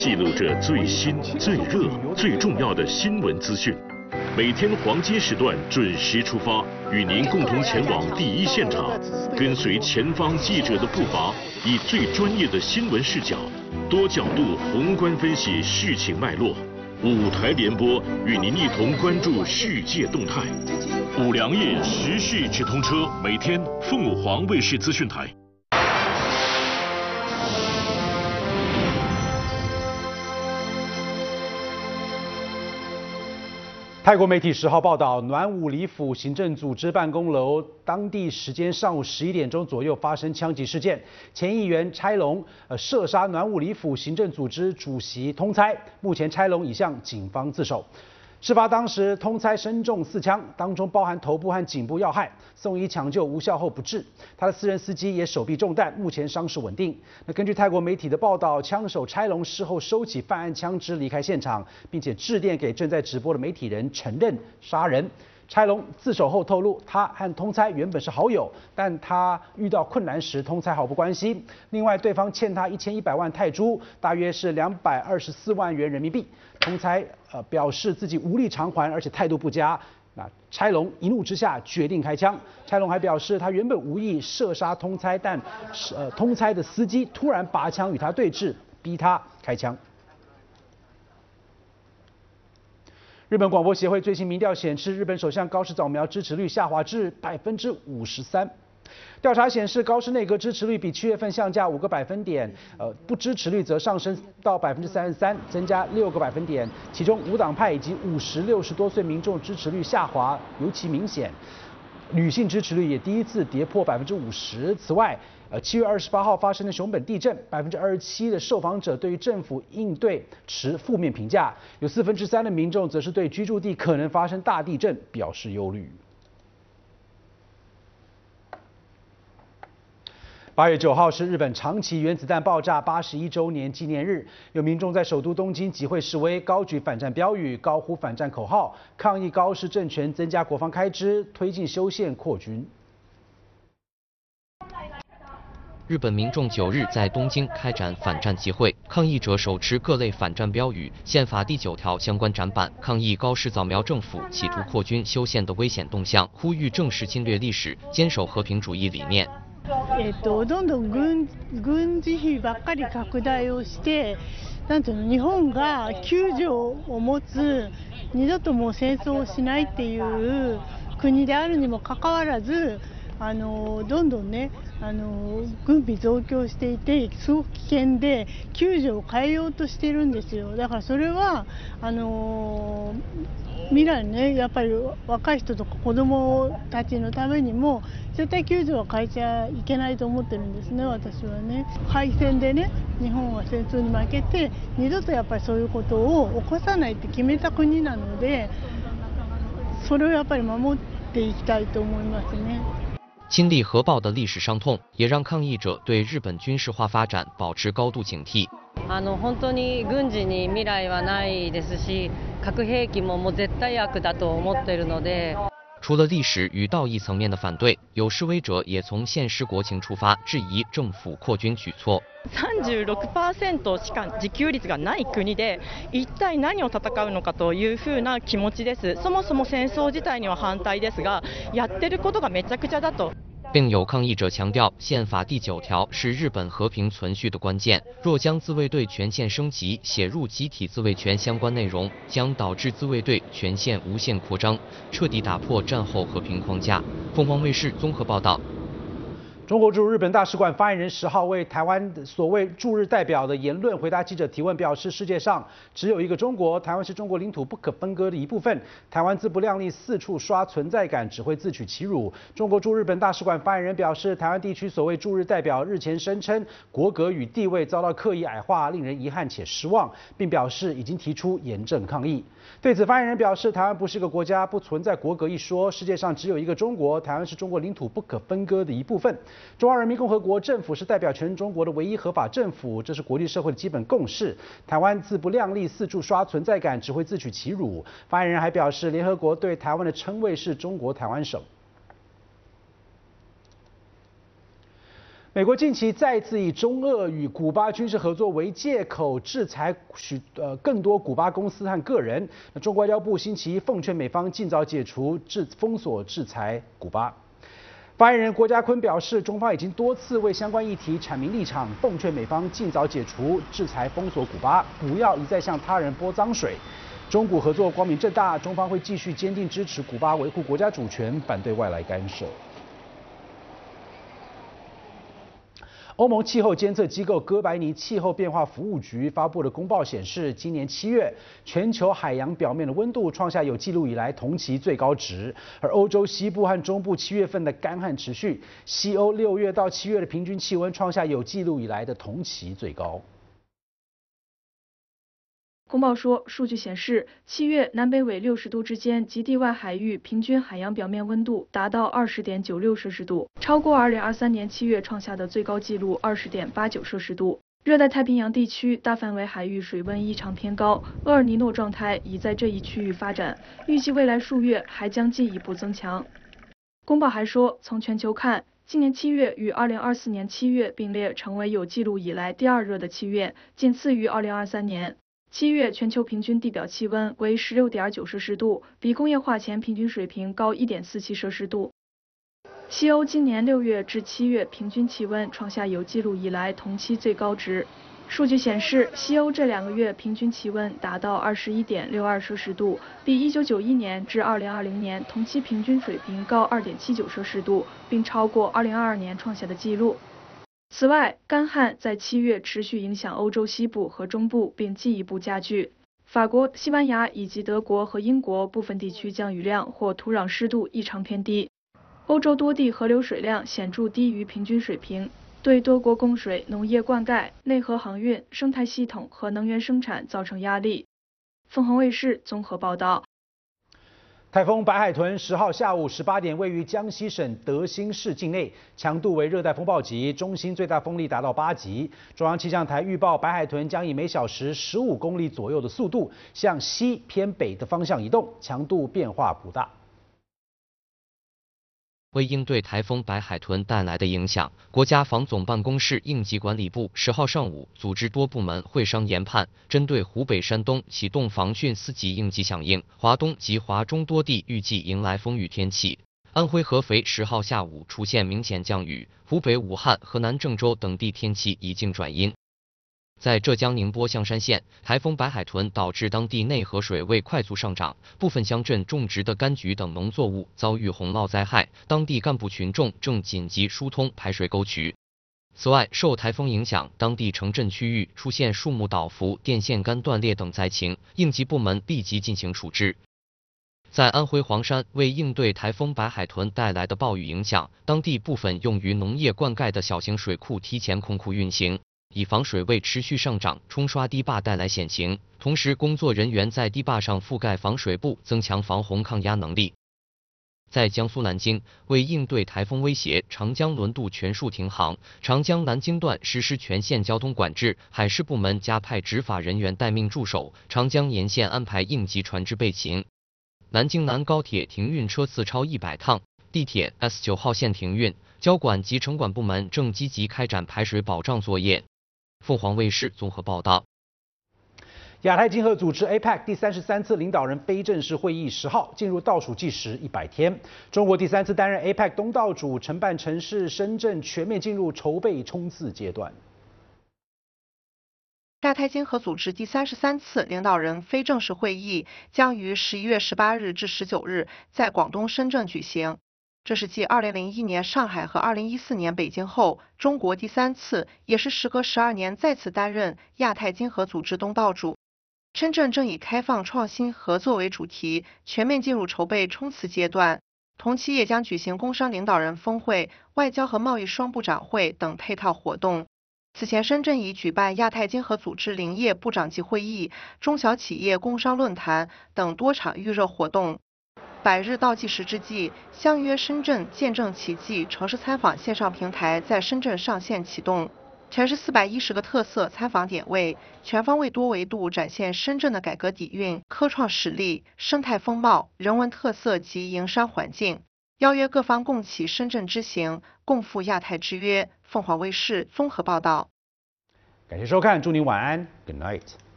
记录着最新、最热、最重要的新闻资讯。每天黄金时段准时出发，与您共同前往第一现场，跟随前方记者的步伐，以最专业的新闻视角，多角度宏观分析事情脉络。5台联播与您一同关注世界动态。5粮液时事直通车，每天凤凰卫视资讯台。 泰国媒体10号报道，暖武里府行政组织办公楼当地时间上午11点钟左右发生枪击事件，前议员差龙射杀暖武里府行政组织主席通猜，目前差龙已向警方自首。事发当时，通猜身中4枪，当中包含头部和颈部要害，送医抢救无效后不治。他的私人司机也手臂中弹，目前伤势稳定。根据泰国媒体的报道，枪手差龙事后收起犯案枪支离开现场，并且致电给正在直播的媒体人承认杀人。差龙自首后透露，他和通猜原本是好友，但他遇到困难时，通猜毫不关心。另外，对方欠他1100万泰铢，大约是224万元人民币。通猜表示自己无力偿还，而且态度不佳。那差龙一怒之下决定开枪。差龙还表示，他原本无意射杀通猜，但通猜的司机突然拔枪与他对峙，逼他开枪。日本广播协会最新民调显示，日本首相高市早苗支持率下滑至53%。调查显示，高市内阁支持率比7月份下降5个百分点，不支持率则上升到33%，增加6个百分点。其中无党派以及50、60多岁民众支持率下滑尤其明显，女性支持率也第一次跌破50%。此外，7月28号发生的熊本地震，27%的受访者对于政府应对持负面评价，有3/4的民众则是对居住地可能发生大地震表示忧虑。8月9号是日本长崎原子弹爆炸81周年纪念日，有民众在首都东京集会示威，高举反战标语，高呼反战口号，抗议高市政权增加国防开支，推进修宪扩军。 日本民众9日在东京开展反战集会，抗议者手持各类反战标语、宪法第9条相关展板，抗议高市早苗政府企图扩军修宪的危险动向，呼吁正视侵略历史，坚守和平主义理念。 どんどん軍事費ばっかり拡大をして、なんていうの、日本が9条を持つ二度ともう戦争をしないっていう国であるにもかかわらず、どんどんね、軍備増強していて、すごく危険で、9条を変えようとしているんですよ。だからそれは未来ね、やっぱり若い人とか子供たちのためにも絶対9条は変えちゃいけないと思ってるんですね、私はね。敗戦でね、日本は戦争に負けて二度とやっぱりそういうことを起こさないって決めた国なので、それをやっぱり守っていきたいと思いますね。 亲历核爆的历史伤痛，也让抗议者对日本军事化发展保持高度警惕。 本当に軍事に未来はないですし、核兵器ももう絶対悪だと思っているので。 除了历史与道义层面的反对，有示威者也从现实国情出发，质疑政府扩军举措。 36% しか自給率がない国で、一体何を戦うのかというふうな気持ちです。そもそも戦争自体には反対ですが、やってることがめちゃくちゃだと。 并有抗议者强调，宪法第9条是日本和平存续的关键，若将自卫队权限升级写入集体自卫权相关内容，将导致自卫队权限无限扩张，彻底打破战后和平框架。凤凰卫视综合报道。 中国驻日本大使馆发言人10号为台湾所谓驻日代表的言论回答记者提问，表示世界上只有一个中国，台湾是中国领土不可分割的一部分，台湾自不量力四处刷存在感，只会自取其辱。中国驻日本大使馆发言人表示，台湾地区所谓驻日代表日前声称国格与地位遭到刻意矮化，令人遗憾且失望，并表示已经提出严正抗议。对此，发言人表示，台湾不是个国家，不存在国格一说，世界上只有一个中国，台湾是中国领土不可分割的一部分。中华人民共和国政府是代表全中国的唯一合法政府，这是国际社会的基本共识。台湾自不量力四处刷存在感，只会自取其辱。发言人还表示，联合国对台湾的称谓是中国台湾省。 美国近期再次以中俄与古巴军事合作为借口，制裁更多古巴公司和个人。那中国外交部星期一奉劝美方尽早解除封锁制裁古巴。发言人郭家坤表示，中方已经多次为相关议题阐明立场，奉劝美方尽早解除制裁封锁古巴，不要一再向他人泼脏水。中古合作光明正大，中方会继续坚定支持古巴维护国家主权，反对外来干涉。欧盟气候监测机构哥白尼气候变化服务局发布的公报显示，今年7月，全球海洋表面的温度创下有记录以来同期最高值，而欧洲西部和中部7月份的干旱持续，西欧6月到7月的平均气温创下有记录以来的同期最高。 公报说，数据显示，7月南北纬60度之间及地外海域平均海洋表面温度达到20.96摄氏度，超过2023年7月创下的最高纪录20.89摄氏度。热带太平洋地区大范围海域水温异常偏高，厄尔尼诺状态已在这一区域发展，预计未来数月还将进一步增强。公报还说，从全球看，今年7月与2024年7月并列成为有记录以来第二热的7月，仅次于2023年。7月全球平均地表气温为16.9摄氏度，比工业化前平均水平高1.47摄氏度。西欧今年6月至7月平均气温创下有记录以来同期最高值。数据显示，西欧这2个月平均气温达到21.62摄氏度，比1991年至2020年同期平均水平高2.79摄氏度，并超过2022年创下的纪录。此外，干旱在7月持续影响欧洲西部和中部，并进一步加剧。法国、西班牙以及德国和英国部分地区降雨量或土壤湿度异常偏低。欧洲多地河流水量显著低于平均水平，对多国供水、农业灌溉、内河航运、生态系统和能源生产造成压力。凤凰卫视综合报道。 台风白海豚10号下午18点位于江西省德兴市境内，强度为热带风暴级，中心最大风力达到8级。中央气象台预报，白海豚将以每小时15公里左右的速度向西偏北的方向移动，强度变化不大。 为应对台风白海豚带来的影响，国家防总办公室应急管理部10号上午组织多部门会商研判，针对湖北、山东启动防汛4级应急响应，华东及华中多地预计迎来风雨天气。安徽合肥10号下午出现明显降雨，湖北武汉、河南郑州等地天气已经转阴。在浙江宁波象山县，台风白海豚导致当地内河水位快速上涨，部分乡镇种植的柑橘等农作物遭遇洪涝灾害，当地干部群众正紧急疏通排水沟渠。此外，受台风影响，当地城镇区域出现树木倒伏、电线杆断裂等灾情，应急部门立即进行处置。在安徽黄山，为应对台风白海豚带来的暴雨影响，当地部分用于农业灌溉的小型水库提前空库运行，以防水位持续上涨冲刷堤坝带来险情。同时，工作人员在堤坝上覆盖防水布，增强防洪抗压能力。在江苏南京，为应对台风威胁，长江轮渡全数停航，长江南京段实施全线交通管制，海事部门加派执法人员待命驻守，长江沿线安排应急船只备勤。南京南高铁停运车次超100趟，地铁 S9号线停运，交管及城管部门正积极开展排水保障作业。凤凰卫视综合报道。 亚太经合组织 APEC 第33次领导人非正式会议10号进入倒数计时100天，中国第3次担任 APEC 东道主，承办城市深圳全面进入筹备冲刺阶段。 亚太经合组织第33次领导人非正式会议将于11月18日至19日在广东深圳举行。这是继2001年上海和2014年北京后，中国第3次，也是时隔12年再次担任亚太经合组织东道主。深圳正以开放、创新、合作为主题，全面进入筹备冲刺阶段。同期也将举行工商领导人峰会、外交和贸易双部长会等配套活动。此前，深圳已举办亚太经合组织林业部长级会议、中小企业工商论坛等多场预热活动。100日倒计时之际，相约深圳见证奇迹城市参访线上平台在深圳上线启动，全市410个特色参访点位，全方位多维度展现深圳的改革底蕴、科创实力、生态风貌、人文特色及营商环境。邀约各方共启深圳之行，共赴亚太之约， 凤凰卫视综合报道。 感谢收看，祝您晚安 ，Good night。